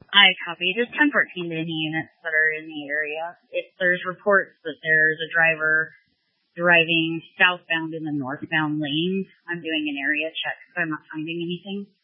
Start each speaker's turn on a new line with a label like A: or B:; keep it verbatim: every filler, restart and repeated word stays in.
A: I copy. Just ten fourteen to any units that are in the area. If there's reports that there's a driver driving southbound in the northbound lanes, I'm doing an area check because I'm not finding anything.